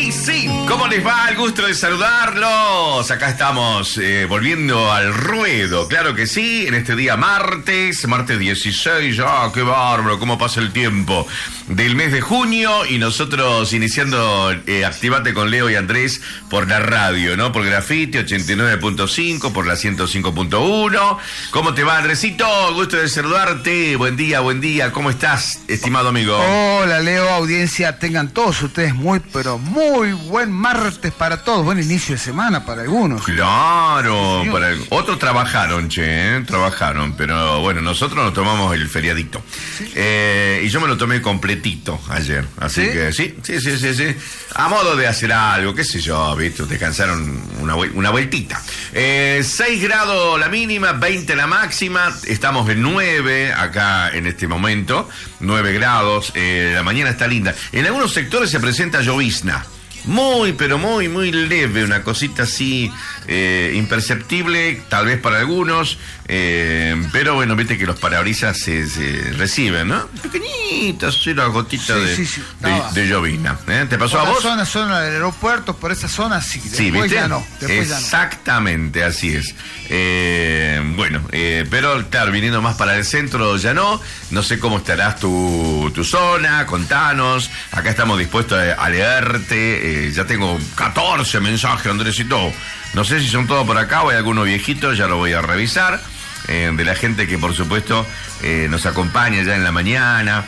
sí, ¿cómo les va? El gusto de saludarlos. Acá estamos volviendo al ruedo, claro que sí, en este día martes 16, ya, qué bárbaro, cómo pasa el tiempo, del mes de junio, y nosotros iniciando Activate con Leo y Andrés por la radio, ¿no? Por Grafiti 89.5, por la 105.1. ¿Cómo te va, Andresito? Gusto de saludarte. Buen día, ¿cómo estás, estimado amigo? Hola, Leo, audiencia, tengan todos ustedes pero muy buen martes para todos, buen inicio de semana para algunos. Claro, otros trabajaron, trabajaron, pero bueno, nosotros nos tomamos el feriadito. ¿Sí? Y yo me lo tomé completito ayer, así que sí, a modo de hacer algo, qué sé yo, ¿viste? Descansaron una vueltita. 6 grados la mínima, 20 la máxima, estamos en 9 acá en este momento, 9 grados, la mañana está linda. En algunos sectores se presenta llovizna. Muy, pero muy leve, una cosita así imperceptible, tal vez para algunos, pero bueno, viste que los parabrisas se reciben, ¿no? Pequeñitas, una gotita de llovizna. ¿Te pasó por a vos? La zona del aeropuerto, por esa zona sí, después ¿viste? Ya no. Exactamente, así es. Bueno, pero claro, viniendo más para el centro ya no sé cómo estarás tu zona, contanos, acá estamos dispuestos a leerte. Ya tengo 14 mensajes, Andresito. No sé si son todos por acá o hay alguno viejito, ya lo voy a revisar. De la gente que, por supuesto, nos acompaña ya en la mañana.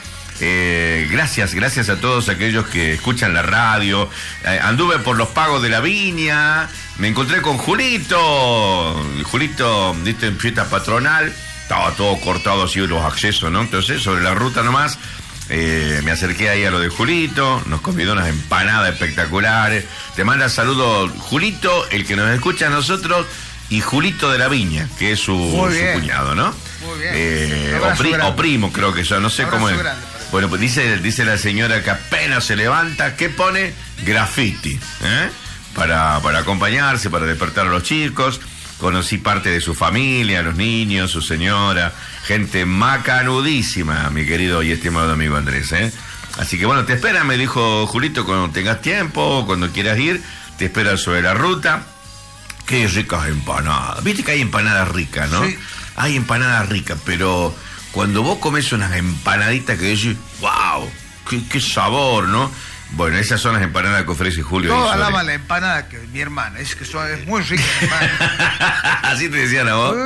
Gracias a todos aquellos que escuchan la radio. Anduve por los pagos de la viña. Me encontré con Julito, viste, en fiesta patronal. Estaba todo cortado así los accesos, ¿no? Entonces, sobre la ruta nomás. Me acerqué ahí a lo de Julito, nos convidó unas empanadas espectaculares. Te manda saludos Julito, el que nos escucha a nosotros, y Julito de la Viña, que es su cuñado, ¿no? Muy bien. O primo, creo que yo, no sé cómo es. Grande, bueno, pues dice la señora que apenas se levanta, que pone Grafiti, para acompañarse, para despertar a los chicos. Conocí parte de su familia, los niños, su señora, gente macanudísima, mi querido y estimado amigo Andrés, Así que bueno, te espera, me dijo Julito, cuando tengas tiempo, cuando quieras ir, te espera sobre la ruta. Qué ricas empanadas. Viste que hay empanadas ricas, ¿no? Sí. Hay empanadas ricas, pero cuando vos comes unas empanaditas que decís, wow, qué sabor, ¿no? Bueno, esas son las empanadas que ofrece Julio. Todos alaban la empanada que mi hermana, es muy rica la empanada. ¿Así te decían a vos?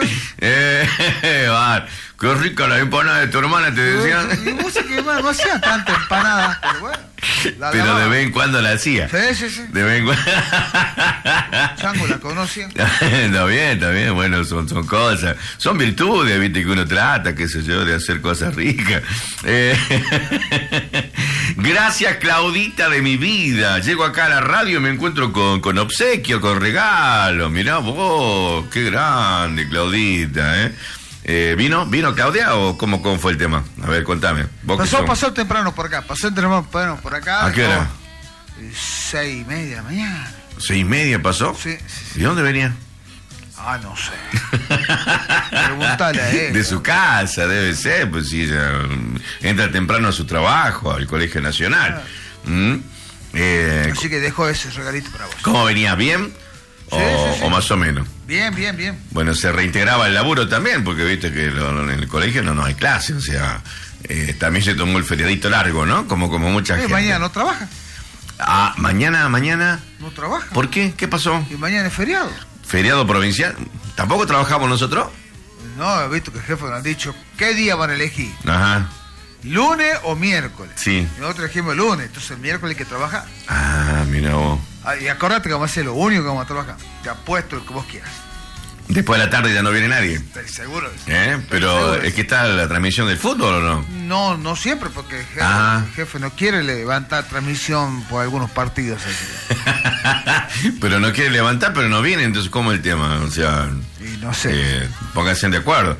Qué rica la empanada de tu hermana, te decían. Y vos que no hacía tanta empanada, pero bueno. Pero de vez en cuando la hacía. Sí. De vez en cuando. Chango la conocía. Está bien, bueno, son cosas. Son virtudes, viste, que uno trata, qué sé yo, de hacer cosas ricas. Gracias, Claudita de mi vida. Llego acá a la radio y me encuentro con obsequio, con regalo. Mirá vos, qué grande, Claudita, ¿Vino Claudia o cómo fue el tema? A ver, contame. Pasó temprano por acá. ¿A qué hora? 6:30 de la mañana. 6:30 pasó. Sí. ¿Y dónde venía? No sé. Preguntale a él. De su casa, debe ser, pues si ella entra temprano a su trabajo, al Colegio Nacional. Así que dejo ese regalito para vos. ¿Cómo venía? ¿Bien? Sí. ¿O más o menos? Bien. Bueno, se reintegraba el laburo también, porque viste que en el colegio no hay clase, o sea, también se tomó el feriadito largo, ¿no? Como mucha gente. Mañana no trabaja. Mañana. No trabaja. ¿Por qué? ¿Qué pasó? Y mañana es feriado. ¿Feriado provincial? ¿Tampoco trabajamos nosotros? No, he visto que el jefe nos ha dicho qué día van a elegir. Ajá. ¿Lunes o miércoles? Sí. Nosotros elegimos el lunes, entonces el miércoles hay que trabajar. Mira vos. Y acordate que vamos a hacer lo único que vamos a trabajar. Te apuesto lo que vos quieras. Después de la tarde ya no viene nadie. Estoy seguro. Pero seguro. ¿es que está la transmisión del fútbol o no? No siempre, porque el jefe no quiere levantar transmisión por algunos partidos. Pero no quiere levantar, pero no viene, entonces ¿cómo el tema? O sea, y no sé. Pónganse de acuerdo.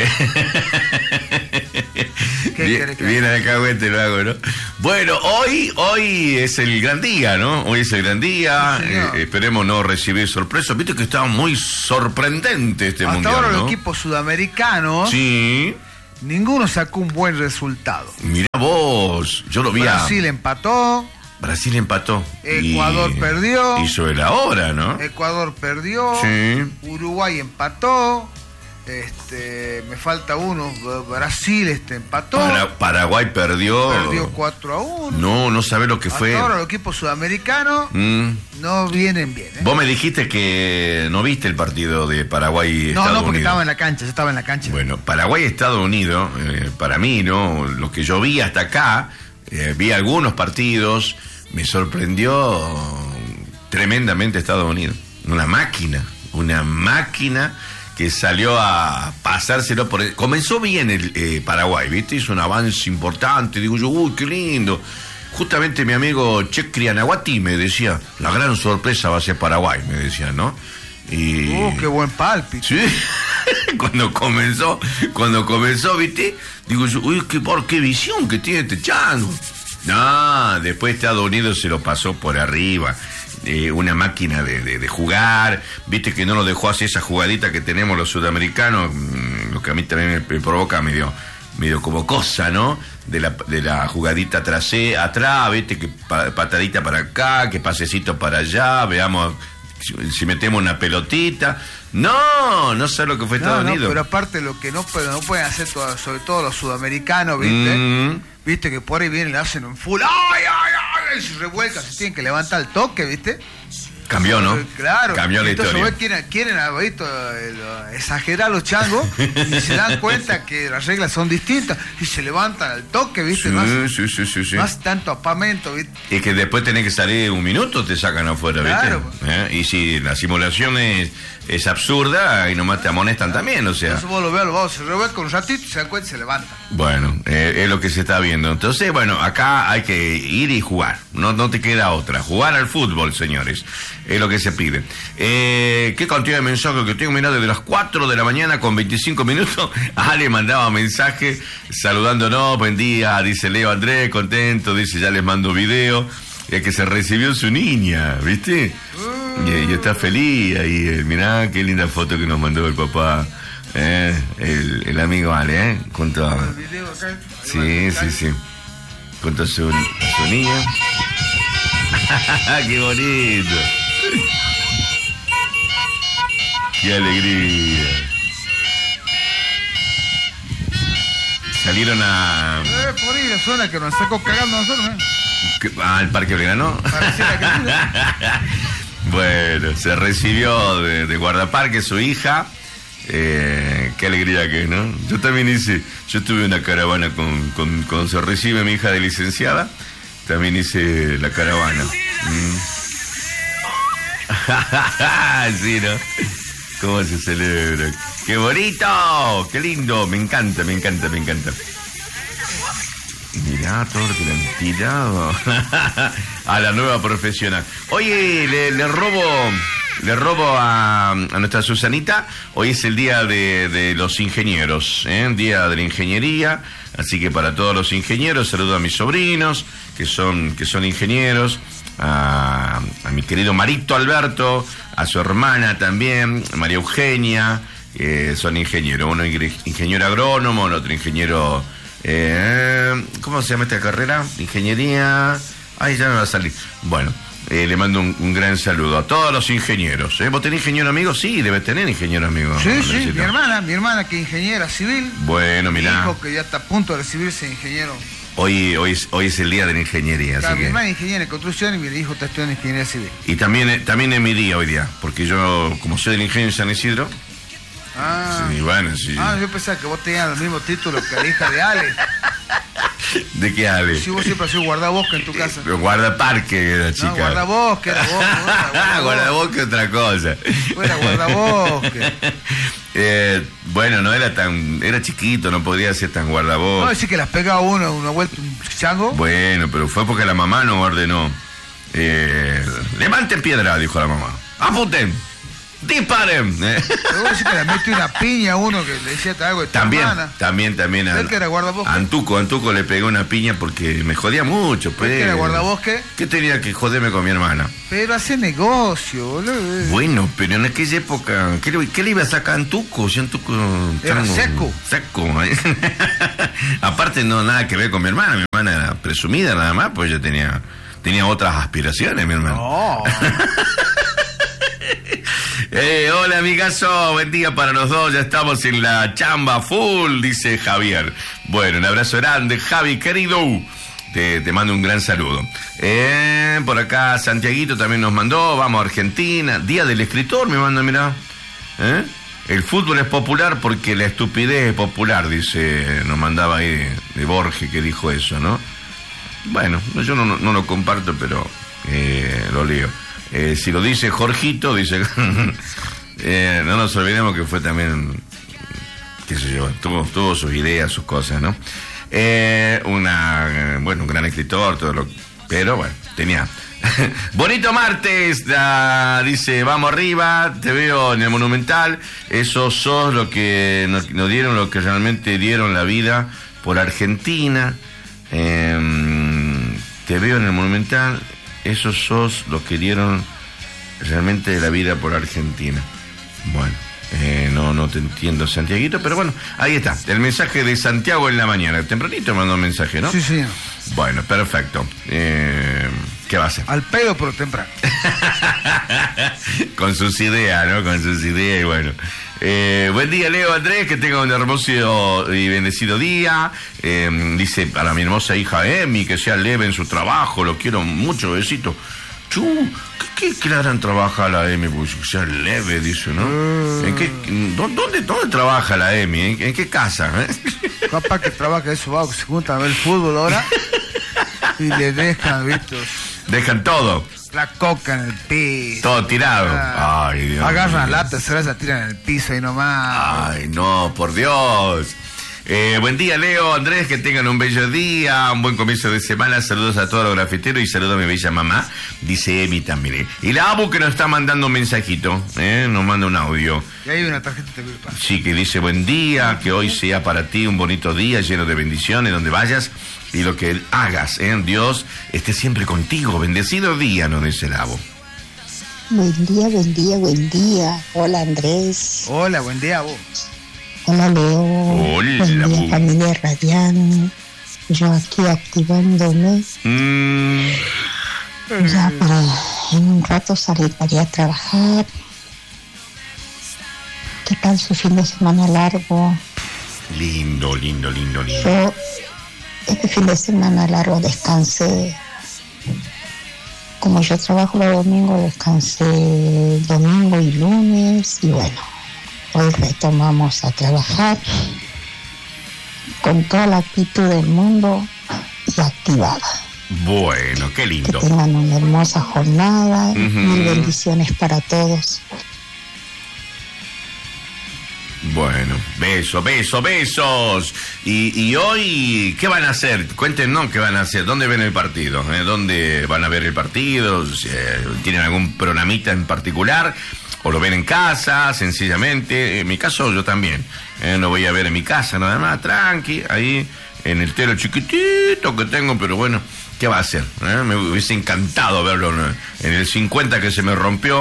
Viene de cagüete lo hago, ¿no? Bueno, hoy es el gran día, ¿no? Hoy es el gran día. Sí, esperemos no recibir sorpresas. Viste que estaba muy sorprendente este mundial, hasta ahora ¿no? los equipos sudamericanos, sí, ninguno sacó un buen resultado. Mirá vos, yo lo vi. Brasil empató, Brasil empató. Ecuador perdió. Hizo el ahora, ¿no? Ecuador perdió. Sí. Uruguay empató. Me falta uno. Brasil empató. Paraguay perdió. Perdió 4-1. No sabe lo que fue. Ahora los equipos sudamericanos no vienen bien. Vos me dijiste que no viste el partido de Paraguay y Estados Unidos. No, porque estaba en la cancha, yo estaba en la cancha. Bueno, Paraguay y Estados Unidos, para mí, ¿no? Lo que yo vi hasta acá, vi algunos partidos, me sorprendió tremendamente Estados Unidos. Una máquina que salió a pasárselo por... Comenzó bien el Paraguay, ¿viste? Hizo un avance importante, digo yo, uy, qué lindo. Justamente mi amigo Che Crianaguati me decía, la gran sorpresa va a ser Paraguay, me decía, ¿no? Y... qué buen pálpito. Sí, cuando comenzó, ¿viste? Digo yo, uy, qué visión que tiene este chango. No, después Estados Unidos se lo pasó por arriba. Una máquina de jugar, viste que no lo dejó hacer esa jugadita que tenemos los sudamericanos, lo que a mí también me provoca medio como cosa, ¿no? De la jugadita atrás, viste, que patadita para acá, que pasecito para allá, veamos si metemos una pelotita. No sé lo que fue Estados Unidos. Pero aparte lo que no pueden hacer sobre todo los sudamericanos, viste, viste que por ahí vienen, le hacen un full, ¡ay! Se revuelcan, se tienen que levantar el toque, ¿viste? Cambió, ¿no? Claro. Cambió la historia. Entonces quieren exagerar los changos y se dan cuenta que las reglas son distintas y se levantan al toque, ¿viste? Sí. No hace tanto apamento, ¿viste? Y que después tenés que salir un minuto, te sacan afuera, ¿viste? Claro. Y si la simulación es absurda y nomás te amonestan también, o sea. Entonces vos lo ves, se revuelca un ratito, se dan cuenta y se levanta. Bueno, es lo que se está viendo. Entonces, bueno, acá hay que ir y jugar. No te queda otra. Jugar al fútbol, señores. Es lo que se pide. Qué cantidad de mensajes que tengo. Mirá, desde las 4 de la mañana con 25 minutos, Ale mandaba mensaje saludándonos. Buen día, dice Leo Andrés, contento. Dice, ya les mando video. Que se recibió su niña, ¿viste? Y está feliz ahí. Mirá, qué linda foto que nos mandó el papá. El amigo Ale, junto a... Sí. Junto a su niña. ¡Qué bonito! ¡Qué alegría! Salieron a... por ahí la zona que nos sacó cagando a nosotros, al Parque Belgrano. Bueno, se recibió de guardaparque su hija. Qué alegría que es, ¿no? Yo también yo tuve una caravana cuando se recibe mi hija de licenciada, también hice la caravana. Sí, ¿no? ¿Cómo se celebra? ¡Qué bonito! ¡Qué lindo! Me encanta. Mirá todo lo que le han tirado a la nueva profesional. Oye, le robo a nuestra Susanita. Hoy es el día de los ingenieros, día de la ingeniería. Así que para todos los ingenieros, saludo a mis sobrinos que son ingenieros, a mi querido Marito Alberto, a su hermana también, María Eugenia, son ingenieros. Uno ingeniero agrónomo, el otro ingeniero... ¿cómo se llama esta carrera? Ingeniería... Ay, ya me va a salir. Bueno, le mando un gran saludo a todos los ingenieros. ¿Vos tenés ingeniero amigo? Sí, debes tener ingeniero amigo. Sí, mi hermana que es ingeniera civil. Bueno, mirá. Mi hijo que ya está a punto de recibirse ingeniero. Hoy es el día de la ingeniería. Claro, así mi hermana es ingeniera en construcción y mi hijo está estudiando ingeniería civil. Y también es mi día hoy día, porque yo, como soy del ingenio de San Isidro... Sí, bueno, sí. Yo pensaba que vos tenías los mismos títulos que la hija de Ale. ¿De qué Ale? Si vos siempre has sido guardabosque en tu casa. Guardaparque era chica. No, guardabosque era vos. Guardabosque otra cosa. Era guardabosque. Bueno, no era era chiquito, no podía ser tan guardabosque. No, decir que las pegaba una vuelta un chango. Bueno, pero fue porque la mamá no ordenó. Levanten piedra, dijo la mamá. Apunten. ¡Disparen! Pero vos decís que le metió una piña a uno que le decía algo de tu hermana. También. ¿Él que era guardabosque? Antuco le pegó una piña porque me jodía mucho. Pues. ¿Él que era guardabosque? ¿Qué tenía que joderme con mi hermana? Pero hace negocio, boludo. Bueno, pero en aquella época, ¿qué le iba a sacar a Antuco? Si Antuco... Era seco. Aparte, no nada que ver con mi hermana. Mi hermana era presumida nada más, pues yo tenía tenía otras aspiraciones, mi hermano. No. Hola, amigazo, buen día para los dos, ya estamos en la chamba full, dice Javier. Bueno, un abrazo grande, Javi, querido. Te mando un gran saludo. Por acá Santiaguito también nos mandó, vamos a Argentina, Día del Escritor, me manda, mirá. El fútbol es popular porque la estupidez es popular, dice, nos mandaba ahí de Borges que dijo eso, ¿no? Bueno, yo no lo comparto, pero lo leo. Si lo dice Jorgito, dice... no nos olvidemos que fue también, qué sé yo, tuvo sus ideas, sus cosas, ¿no? Un gran escritor, pero bueno, tenía... Bonito martes, dice, vamos arriba, te veo en el Monumental, esos sos lo que nos dieron, lo que realmente dieron la vida por Argentina, te veo en el Monumental, esos sos los que dieron realmente la vida por Argentina. Bueno, no te entiendo, Santiaguito, pero bueno, ahí está, el mensaje de Santiago en la mañana. Tempranito mandó un mensaje, ¿no? Sí, sí. Bueno, perfecto. ¿Qué va a hacer? Al pedo, pero temprano. Con sus ideas, ¿no? Con sus ideas, y bueno. Buen día, Leo Andrés, que tenga un hermoso y bendecido día. Dice para mi hermosa hija Emi, que sea leve en su trabajo, lo quiero mucho, besito. ¿Qué la gran trabaja la Emi? Pues que sea leve, dice, ¿no? ¿Dónde trabaja la Emi? ¿En qué casa? Capaz que trabaja eso, va, que se juntan a ver el fútbol ahora y le dejan, ¿viste? Dejan todo. La coca en el piso. Todo tirado. Ay, Dios. Agarran latas, se las tiran en el piso y nomás. Ay, no, por Dios. Buen día, Leo, Andrés, que tengan un bello día, un buen comienzo de semana. Saludos a todos los grafiteros y saludos a mi bella mamá, dice Emi también. Y la Abu que nos está mandando un mensajito, nos manda un audio. Y hay una tarjeta de Virpa. Sí, que dice, buen día, que hoy sea para ti un bonito día lleno de bendiciones donde vayas y lo que hagas, Dios esté siempre contigo. Bendecido día, nos dice la Abu. Buen día, buen día, buen día. Hola, Andrés. Hola, buen día, Abu. Hola, Leo. Hola, buen día, familia Radián. Yo aquí activándome. Ya para en un rato salir para ir a trabajar. ¿Qué tal su fin de semana largo? Lindo. Yo este fin de semana largo descansé. Como yo trabajo los domingos, descansé domingo y lunes. Y bueno, hoy retomamos a trabajar con toda la actitud del mundo y activada. Bueno, qué lindo. Que tengan una hermosa jornada. Mil bendiciones para todos. Bueno, besos. Y hoy, ¿qué van a hacer? Cuéntenos qué van a hacer. ¿Dónde ven el partido? ¿Dónde van a ver el partido? ¿Tienen algún programita en particular? ¿O lo ven en casa, sencillamente? En mi caso, yo también. Lo voy a ver en mi casa, nada más, tranqui, ahí, en el telo chiquitito que tengo, pero bueno, ¿qué va a hacer? Me hubiese encantado verlo en el 50 que se me rompió.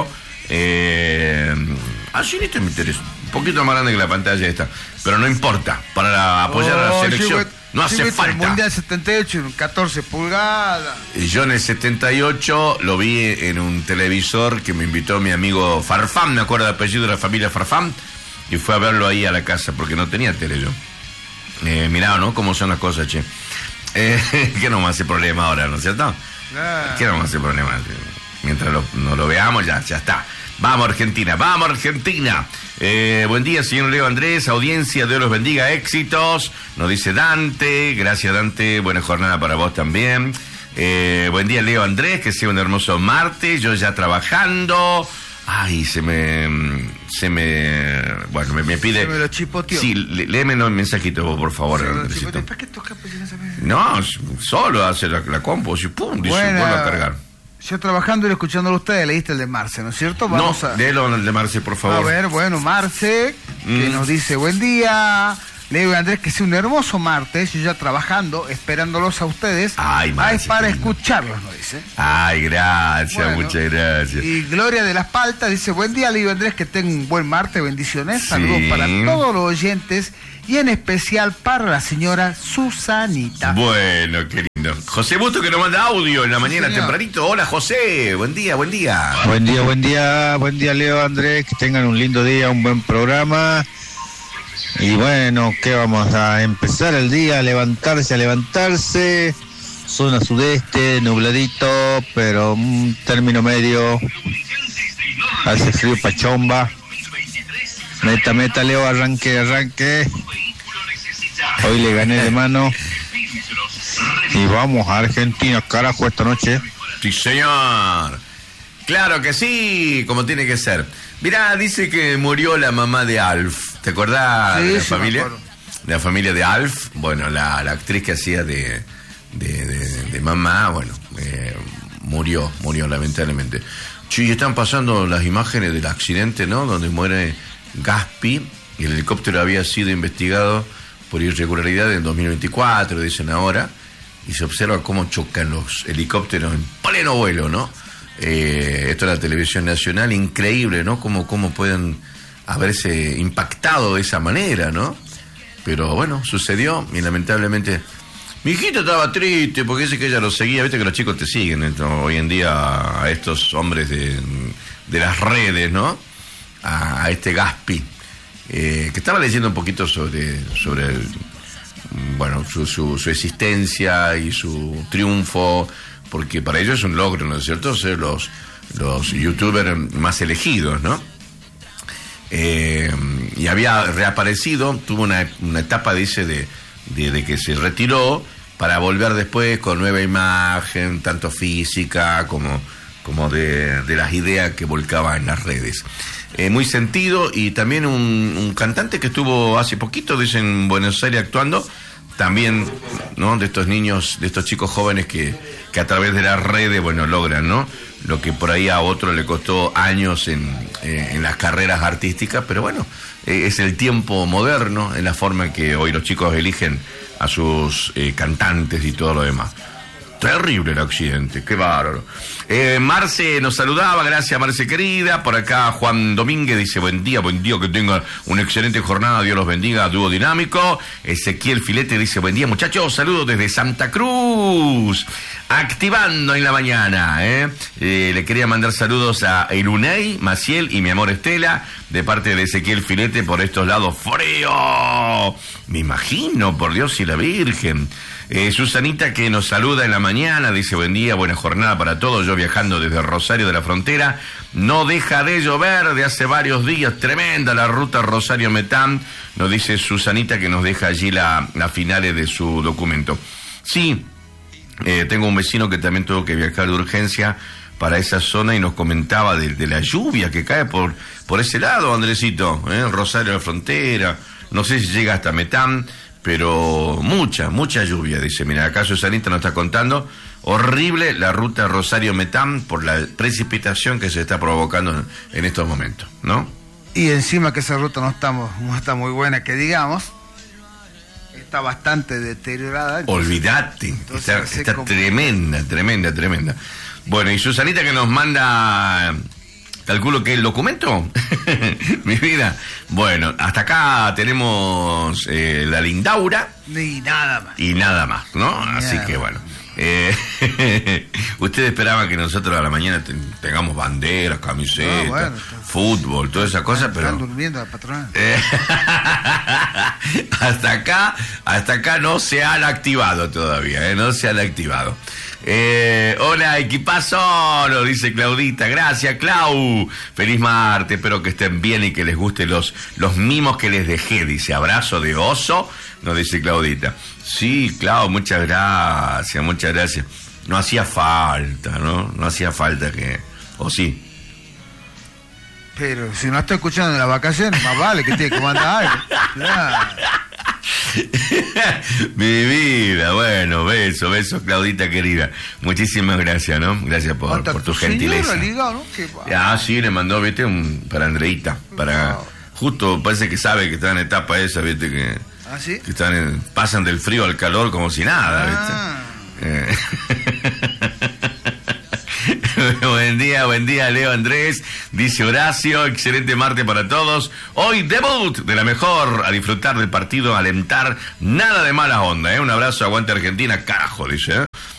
Así ni te me interesa. Un poquito más grande que la pantalla esta, pero no importa, para apoyar a la selección no hace falta. El Mundial 78 en 14 pulgadas. Yo en el 78 lo vi en un televisor que me invitó mi amigo Farfán, me acuerdo el apellido de la familia Farfán, y fue a verlo ahí a la casa, porque no tenía tele yo. Mirá, ¿no? Cómo son las cosas, che. Que no me hace problema ahora, ¿no es cierto? Que no me hace problema. Mientras no lo veamos, ya está. Vamos Argentina. Buen día, señor Leo Andrés, audiencia, Dios los bendiga, éxitos, nos dice Dante. Gracias, Dante, buena jornada para vos también. Buen día, Leo Andrés, que sea un hermoso martes, yo ya trabajando. Ay, bueno, me pide... Se me lo chipoteó. Sí, léeme el mensajito vos, por favor, Andresito. ¿Para qué toca? No, solo hace la compu, y pum, dice, vuelve a cargar. Yo trabajando y escuchándolo a ustedes, leíste el de Marce, ¿no es cierto? Vamos léelo el de Marce, por favor. A ver, bueno, Marce, que nos dice, buen día, Leo y Andrés, que sea un hermoso martes, yo ya trabajando, esperándolos a ustedes. Ay, Marce, para escucharlos, nos dice. Ay, gracias, muchas gracias. Y Gloria de las Paltas dice, buen día, Leo y Andrés, que tengan un buen martes, bendiciones, saludos para todos los oyentes, y en especial para la señora Susanita. Bueno, qué lindo. tremendo. José Busto que nos manda audio en la mañana tempranito. Hola José, buen día. Buen día Leo, Andrés, que tengan un lindo día, un buen programa. Y bueno, que vamos a empezar el día a levantarse. Zona sudeste, nubladito, pero término medio. Hace frío pachomba. Meta, Leo, arranque. Hoy le gané de mano. Y vamos a Argentina, carajo, esta noche. Sí, señor. Claro que sí, como tiene que ser. Mirá, dice que murió la mamá de Alf. ¿Te acordás de la familia? De la familia de Alf. Bueno, la actriz que hacía de mamá, bueno, murió lamentablemente. Sí, están pasando las imágenes del accidente, ¿no? Donde muere Gaspi. Y el helicóptero había sido investigado por irregularidad en 2024, dicen ahora. Y se observa cómo chocan los helicópteros en pleno vuelo, ¿no? Esto es la televisión nacional, increíble, ¿no? Cómo pueden haberse impactado de esa manera, ¿no? Pero bueno, sucedió y lamentablemente mi hijita estaba triste porque dice que ella lo seguía. Viste que los chicos te siguen, ¿no? Hoy en día a estos hombres de las redes, ¿no? A este Gaspi, que estaba leyendo un poquito sobre bueno, su existencia y su triunfo, porque para ellos es un logro, ¿no es cierto? Ser los youtubers más elegidos, ¿no? Y había reaparecido, tuvo una etapa, dice, de que se retiró para volver después con nueva imagen, tanto física como de las ideas que volcaba en las redes. Muy sentido, y también un cantante que estuvo hace poquito, dicen, en Buenos Aires actuando, también, ¿no? De estos niños, de estos chicos jóvenes que a través de las redes, bueno, logran, ¿no? Lo que por ahí a otro le costó años en las carreras artísticas, pero bueno, es el tiempo moderno, en la forma en que hoy los chicos eligen a sus cantantes y todo lo demás. Terrible el accidente, qué bárbaro. Marce nos saludaba, gracias Marce querida. Por acá Juan Domínguez dice, buen día, que tenga una excelente jornada, Dios los bendiga, dúo dinámico. Ezequiel Filete dice, buen día muchachos, saludos desde Santa Cruz, activando en la mañana. Le quería mandar saludos a Irunei, Maciel y mi amor Estela, de parte de Ezequiel Filete por estos lados. ¡Frío! Me imagino, por Dios y la Virgen. Susanita que nos saluda en la mañana, dice buen día, buena jornada para todos, yo viajando desde Rosario de la Frontera, no deja de llover de hace varios días, tremenda la ruta Rosario-Metán, nos dice Susanita que nos deja allí las finales de su documento. Sí, tengo un vecino que también tuvo que viajar de urgencia para esa zona y nos comentaba de la lluvia que cae por ese lado, Andresito, Rosario de la Frontera, no sé si llega hasta Metán, pero mucha lluvia, dice. Mira, acá Susanita nos está contando, horrible la ruta Rosario-Metán por la precipitación que se está provocando en estos momentos, ¿no? Y encima que esa ruta no está muy buena, que digamos, está bastante deteriorada. Olvídate, está tremenda. Bueno, y Susanita que nos manda... Calculo que el documento, mi vida. Bueno, hasta acá tenemos la lindaura. Y nada más. ¿No? Así que bueno. Ustedes esperaban que nosotros a la mañana tengamos banderas, camisetas, fútbol, todas esas cosas, pero... Están durmiendo la patronal. Hasta acá no se han activado todavía, no se han activado. Hola equipazo, lo dice Claudita, gracias Clau, feliz martes, espero que estén bien y que les gusten los mimos que les dejé, dice, abrazo de oso, nos dice Claudita. Sí, Clau, muchas gracias, no hacía falta, no hacía falta que, o sí. Pero si no estoy escuchando en las vacaciones, más vale que tiene que mandar algo. Claro. Mi vida, bueno, besos, Claudita querida. Muchísimas gracias, ¿no? Gracias por tu gentileza. Ligado, ¿no? Sí, le mandó, viste, para Andreita, justo parece que sabe que está en etapa esa, viste, que... ¿Ah, sí? Que pasan del frío al calor como si nada, ¿viste? Buen día, Leo Andrés, dice Horacio, excelente martes para todos. Hoy debut de la mejor, a disfrutar del partido, a alentar, nada de mala onda, Un abrazo, aguante Argentina, carajo, dice,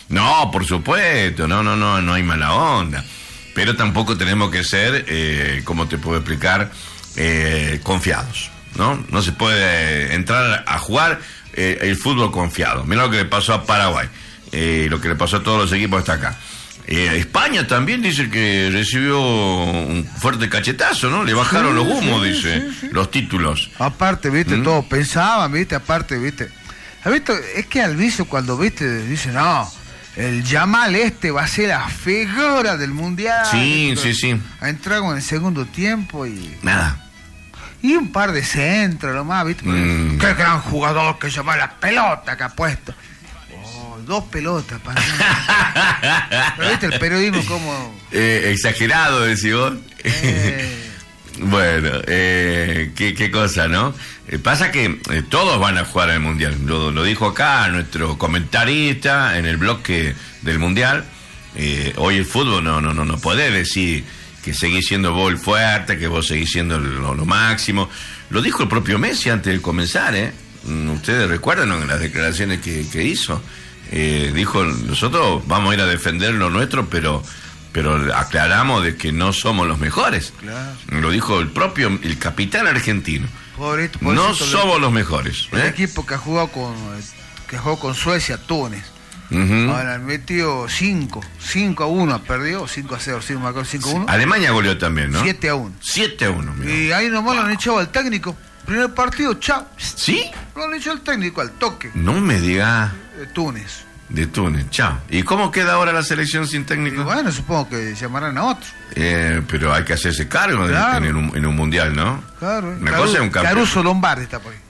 No, por supuesto, no hay mala onda. Pero tampoco tenemos que ser, ¿cómo te puedo explicar? Confiados, ¿no? No se puede entrar a jugar el fútbol confiado. Mira lo que le pasó a Paraguay, lo que le pasó a todos los equipos hasta acá. España también dice que recibió un fuerte cachetazo, ¿no? Le bajaron los humos, dice, los títulos. Aparte, viste, todos pensaban, viste, aparte, viste. ¿Has visto? Es que al viso cuando, viste, dice, no, el Yamal va a ser la figura del mundial. Sí. Ha entrado en el segundo tiempo y... Nada. Y un par de centros nomás, viste. Qué gran jugador que lleva la pelota que ha puesto. 2 pelotas para pero viste el periodismo como exagerado, decís vos. Bueno, qué cosa, ¿no? Pasa que todos van a jugar al mundial. Lo dijo acá nuestro comentarista en el bloque del mundial. Hoy el fútbol no podés decir que seguís siendo vos el fuerte, que vos seguís siendo lo máximo. Lo dijo el propio Messi antes de comenzar, ustedes recuerdan las declaraciones que hizo. Dijo, nosotros vamos a ir a defender lo nuestro, pero aclaramos de que no somos los mejores. Claro. Lo dijo el capitán argentino. Por no somos los mejores. El equipo que jugó con Suecia, Túnez. Ahora han metido 5-1, perdió 5-0, 5-1. Alemania goleó también, ¿no? 7-1. 7-1. Y ahí nomás lo han echado al técnico. Primer partido, chao. ¿Sí? Lo han echado al técnico al toque. No me diga. De Túnez, chao. ¿Y cómo queda ahora la selección sin técnico? Y bueno, supongo que llamarán a otro. Pero hay que hacerse cargo claro. en un mundial, ¿no? Claro. Una cosa es un campeón. Caruso Lombardi está por ahí.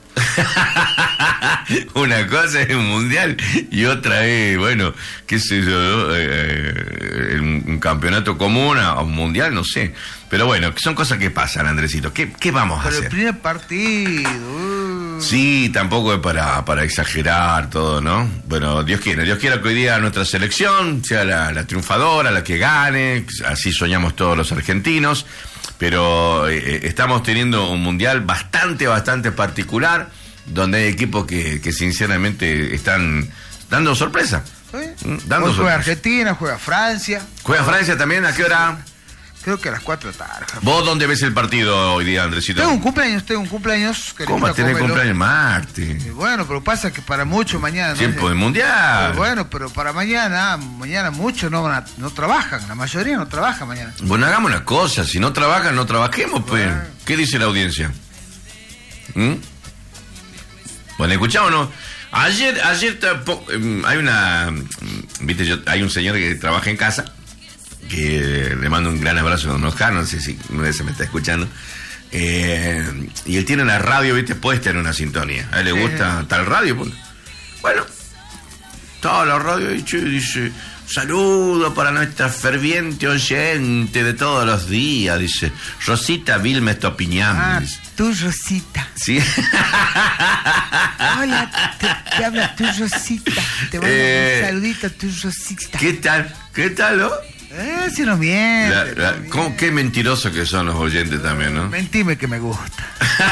Una cosa es un mundial y otra es, bueno, qué sé yo, un campeonato común a un mundial, no sé. Pero bueno, son cosas que pasan, Andresito. ¿Qué vamos a hacer? Pero el primer partido. Sí, tampoco es para exagerar todo, ¿no? Bueno, Dios quiera que hoy día nuestra selección sea la triunfadora, la que gane, así soñamos todos los argentinos. Pero estamos teniendo un mundial bastante particular, donde hay equipos que sinceramente están dando sorpresa. Hoy juega Argentina, juega Francia. ¿Juega Francia también? ¿A qué hora? Creo que a las 4 de la tarde. ¿Vos dónde ves el partido hoy día, Andresito? Tengo un cumpleaños. ¿Cómo tenés cumpleaños martes? Bueno, pero pasa que para muchos mañana... Tiempo del mundial. Bueno, pero para mañana muchos no trabajan, la mayoría no trabaja mañana. Bueno, hagamos una cosa, si no trabajan, no trabajemos, pues. Bueno. ¿Qué dice la audiencia? Bueno, ¿escuchamos o no? Ayer hay un señor que trabaja en casa, que le mando un gran abrazo a Don Oscar, no sé si se me está escuchando, y él tiene una radio, viste, puesta en una sintonía, a él le gusta tal radio, pues. Bueno, toda la radio dice, saludo para nuestra ferviente oyente de todos los días, dice, Rosita Vilma Estopiñán. Tú, Rosita. Sí. Hola, te habla tu Rosita, te mando un saludito a tu Rosita. ¿Qué tal, no? Si no miente. Qué mentirosos que son los oyentes también, ¿no? Mentime que me gusta.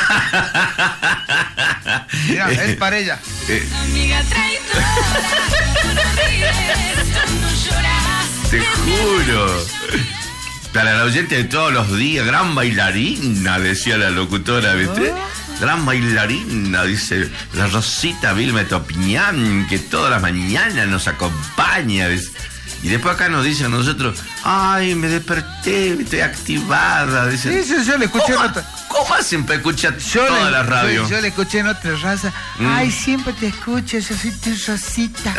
Mira, es para ella. Amiga traidora, no lloras. Te juro. Para la oyente de todos los días, gran bailarina, decía la locutora, ¿viste? Gran bailarina, dice la Rosita Vilma Topiñán, que todas las mañanas nos acompaña, dice. Y después acá nos dicen a nosotros, ay, me desperté, estoy activada, dice. Sí, yo le escuché en otra. ¿Cómo hacen para escuchar toda la radio? Yo le escuché en otra raza. Ay, siempre te escucho, yo soy tu Rosita.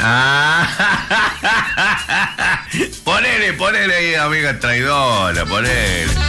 Ponele ahí, amiga traidora, ponele.